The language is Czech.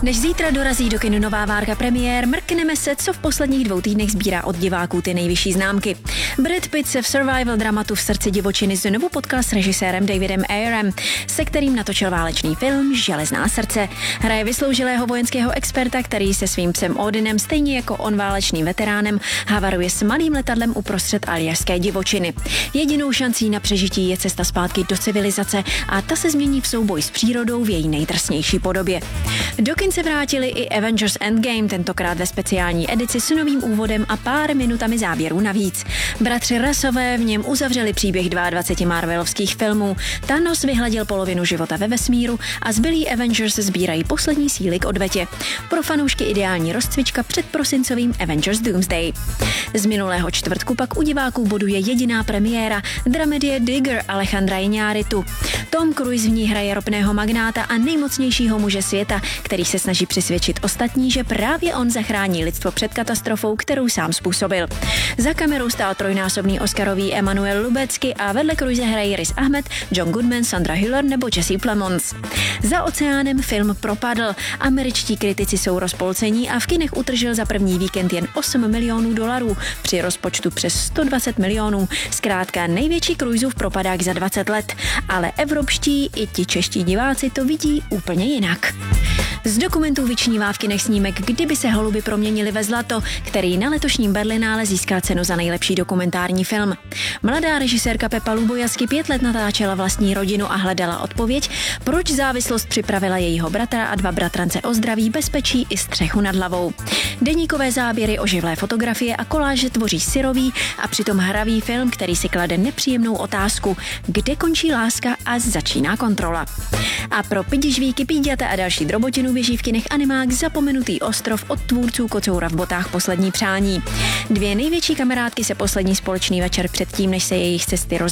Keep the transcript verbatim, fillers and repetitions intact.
Než zítra dorazí do kina nová várka premiér, mrkneme se, co v posledních dvou týdnech sbírá od diváků ty nejvyšší známky. Brad Pitt se v survival dramatu V srdci divočiny znovu potkal s režisérem Davidem Ayerem, se kterým natočil válečný film Železná srdce. Hraje vysloužilého vojenského experta, který se svým psem Odinem, stejně jako on válečným veteránem, havaruje s malým letadlem uprostřed aljašské divočiny. Jedinou šancí na přežití je cesta zpátky do civilizace a ta se změní v souboj s přírodou v její nejdrsnější podobě. Do kin se vrátili i Avengers Endgame, tentokrát ve speciální edici s novým úvodem a pár minutami záběrů navíc. Bratři Russové v něm uzavřeli příběh dvaceti dvou marvelovských filmů. Thanos vyhladil polovinu života ve vesmíru a zbylí Avengers sbírají poslední síly k odvetě. Pro fanoušky ideální rozcvička před prosincovým Avengers Doomsday. Z minulého čtvrtku pak u diváků boduje jediná premiéra, dramedie Digger Alejandra Iñárritu. Tom Cruise v ní hraje ropného magnáta a nejmocnějšího muže světa, který se snaží přesvědčit ostatní, že právě on zachrání lidstvo před katastrofou, kterou sám způsobil. Za kamerou stál trojnásobný Oscarový Emmanuel Lubezki a vedle Cruise hrají Riz Ahmed, John Goodman, Sandra Hüller nebo Jesse Plemons. Za oceánem film propadl. Američtí kritici jsou rozpolcení a v kinech utržil za první víkend jen osm milionů dolarů při rozpočtu přes sto dvacet milionů. Zkrátka největší Cruiseův propadák za dvacet let, ale evropští i ti čeští diváci to vidí úplně jinak. Z dokumentů vyčnívá v kinech snímek Kdyby se holuby proměnili ve zlato, který na letošním Berlinále získal cenu za nejlepší dokumentární film. Mladá režisérka Pepa Lubojasky pět let natáčela vlastní rodinu a hledala odpověď, proč závislost připravila jejího bratra a dva bratrance o zdraví, bezpečí i střechu nad hlavou. Deníkové záběry, oživlé fotografie a koláže tvoří syrový a přitom hravý film, který si klade nepříjemnou otázku, kde končí láska a začíná kontrola. A pro pidižvíky, píďata a další drobotinu běží v kinech animák Zapomenutý ostrov od tvůrců Kocoura v botách Poslední přání. Dvě největší kamarádky se poslední společný večer předtím, než se jejich cesty roz